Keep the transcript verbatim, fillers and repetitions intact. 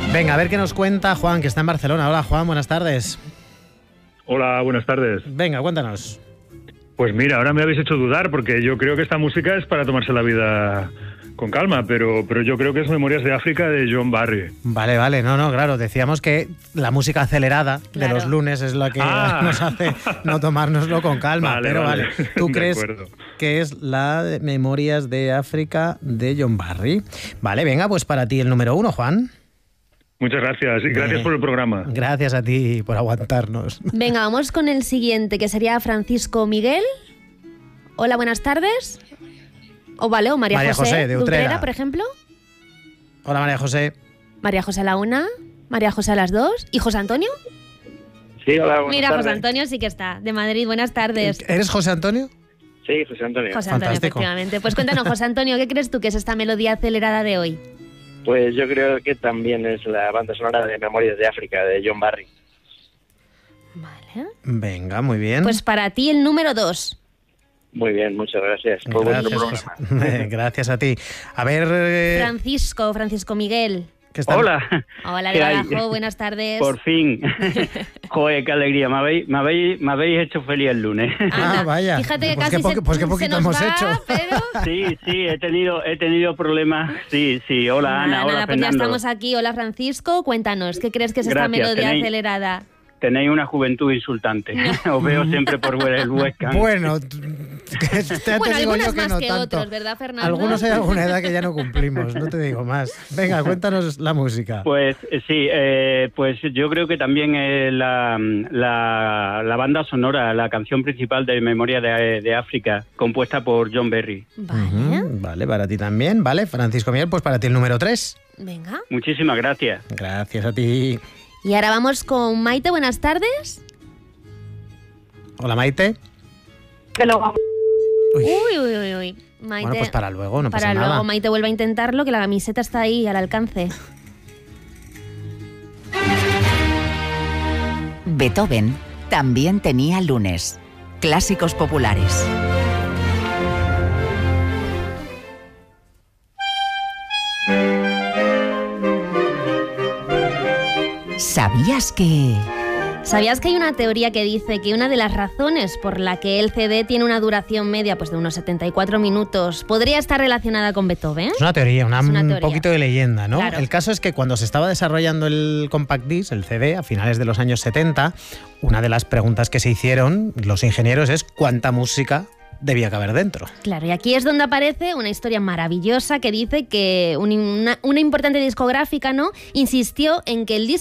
Venga, a ver qué nos cuenta Juan, que está en Barcelona. Hola, Juan, buenas tardes. Hola, buenas tardes. Venga, cuéntanos. Pues mira, ahora me habéis hecho dudar, porque yo creo que esta música es para tomarse la vida con calma, pero, pero yo creo que es Memorias de África de John Barry. Vale, vale, no, no, claro, decíamos que la música acelerada Claro. de los lunes es la que Ah. nos hace no tomárnoslo con calma, Vale, pero vale. vale, ¿tú De crees acuerdo. que es la de Memorias de África de John Barry? Vale, venga, pues para ti el número uno, Juan. Muchas gracias y gracias Eh. por el programa. Gracias a ti por aguantarnos. Venga, vamos con el siguiente, que sería Francisco Miguel. Hola, buenas tardes. O vale, o María, María José, de Utrera. por ejemplo. Hola, María José. María José a la una, María José a las dos. ¿Y José Antonio? Sí, hola, buenas Mira, tardes. José Antonio sí que está, de Madrid. Buenas tardes. ¿Eres José Antonio? Sí, José Antonio. José Antonio, Fantástico. efectivamente. Pues cuéntanos, José Antonio, ¿qué crees tú que es esta melodía acelerada de hoy? Pues yo creo que también es la banda sonora de Memorias de África de John Barry. Vale. Venga, muy bien. Pues para ti el número dos. Muy bien, muchas gracias. Muy buen Gracias, programa. José. Gracias a ti. A ver, eh, Francisco, Francisco Miguel. ¿qué está? Hola, Hola, ¿Qué de hay? Badajoz, buenas tardes. por fin. Joder, qué alegría. Me habéis, me habéis, me habéis hecho feliz el lunes. Anda, Ah, vaya. Fíjate que Pues casi qué poqui- se, pues qué se poquito nos hemos va, hecho. pero... Sí, sí, he tenido, he tenido problemas. Sí, sí. Hola, Nada, Ana. Hola, nada, pues ya Fernando. estamos aquí. Hola, Francisco. Cuéntanos, ¿qué crees que es esta Gracias, melodía tenéis- acelerada? Tenéis una juventud insultante. Os veo siempre por el webcam. Bueno, que te, Bueno, te digo algunas yo que más no que tanto. otros, ¿verdad, Fernando? Algunos hay alguna edad que ya no cumplimos, no te digo más. Venga, cuéntanos la música. Pues eh, sí, eh, pues yo creo que también es la, la, la banda sonora, la canción principal de Memoria de, de África, compuesta por John Barry. Vale, Ujú, vale, para ti también. Vale, Francisco Miguel, pues para ti el número tres. venga. Muchísimas gracias. Gracias a ti. Y ahora vamos con Maite, buenas tardes. Hola, Maite. Uy. Uy, uy, uy, uy. Maite, Bueno, pues para luego, no para pasa luego, nada. Maite vuelve a intentarlo, que la camiseta está ahí al alcance. Beethoven también tenía lunes. Clásicos populares. ¿Sabías que...? ¿Sabías que hay una teoría que dice que una de las razones por la que el C D tiene una duración media pues de unos setenta y cuatro minutos podría estar relacionada con Beethoven? Es una teoría, una- Es una un teoría. poquito de leyenda, ¿no? Claro. El caso es que cuando se estaba desarrollando el Compact Disc, el C D, a finales de los años setenta, una de las preguntas que se hicieron los ingenieros es ¿cuánta música debía caber dentro? Claro, y aquí es donde aparece una historia maravillosa que dice que un- una, una importante discográfica, ¿no?, insistió en que el disco